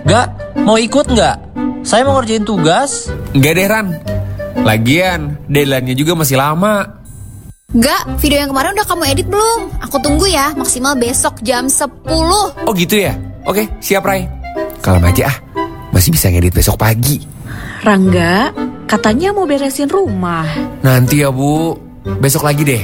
Gak, mau ikut nggak? Saya mau ngerjain tugas. Enggak deh Ran. Lagian, deadline-nya juga masih lama. Gak, video yang kemarin udah kamu edit belum? Aku tunggu ya, maksimal besok jam 10. Oh gitu ya? Oke, siap Rai. Kalem aja ah, masih bisa ngedit besok pagi. Rangga, katanya mau beresin rumah. Nanti ya Bu, besok lagi deh.